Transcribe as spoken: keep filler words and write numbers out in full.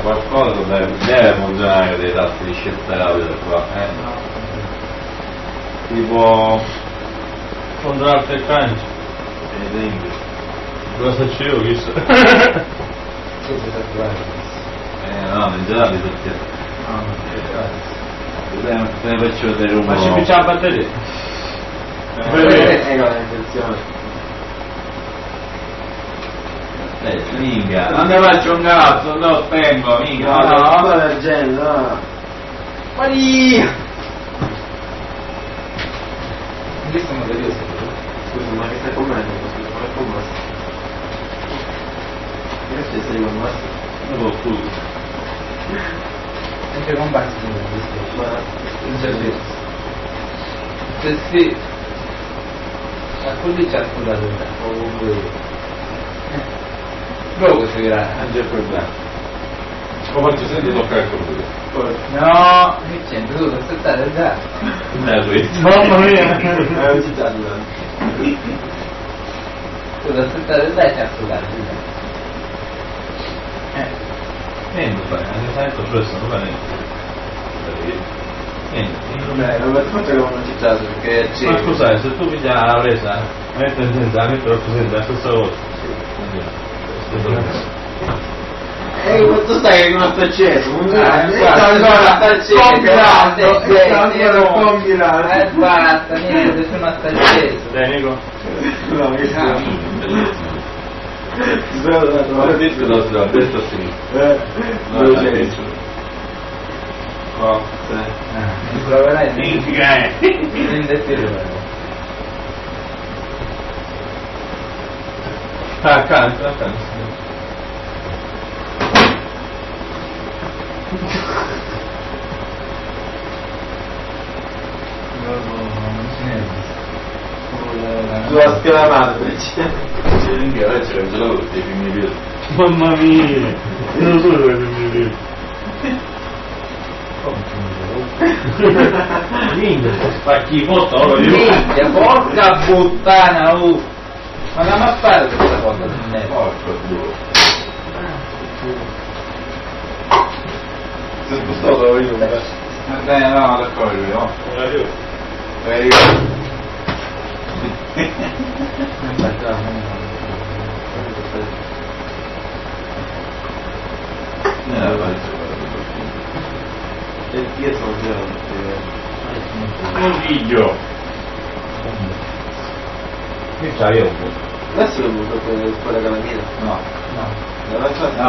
qualcosa deve, deve funzionare dei tasti di scelta rapida qua, eh? No. Tipo control alt canci. ed English. Cosa c'è io visto? Eh no, non già la perché. No, Ne faccio vedere un Ma ci po'. piccia la batteria? eh, no, l'intenzione. Eh, minchia, non ne faccio un cazzo, non lo spengo, minchia. No, no, no, del genere, no. Maria! Questo è modello, scusa, ma che stai comendo? Scusa, ma che commesso? Questo è sei commesso? Non lo scuso. Anche con bassi, ma il servizio. Se sì, a quelli c'è scusato il tempo, comunque. Luego seguirà. Non c'è problema. Lo faccio sempre toccare il computer. No, che c'entra, tu devi aspettare già. Non questo. Mamma mia! Non ci sta dando. Tu devi aspettare già e c'è ascoltare. Eh. Niente, fai, anche sai questo adesso non fa niente. Niente. Vabbè, non mi faccio che non ci sta perché c'è. Ma scusate, se tu pigli la presa, metti in senza, metti lo così, la stessa cosa. Ehi, ma tu stai che non sta acceso? Non Ah, sta guarda, ancora sta acceso. combinato, Sta ancora combinato. Eh, basta, niente, se non sta acceso. Dai, Nico. No, che sta. Ho detto da sulla destra a sinistra. Eh, No, non da c'è. destra. Qua. Mi proverai di Minchia, eh. indettare. Ah, accanto, accanto. Sulla scalamata, Minchia, ora c'era il gelato tutti i primi video. Mamma mia! Non lo so dove mi vedo. Minchia, sta schifo, ora io. minchia, porca puttana, uh! Ma andiamo a fare questa cosa di me. Porco Dio. Si è spostato io. Dai, no, d'accordo, no. Vai, io. E dietro Un figlio. Qui c'ha io un po'. adesso lo butto per quella calamina. No. No. No,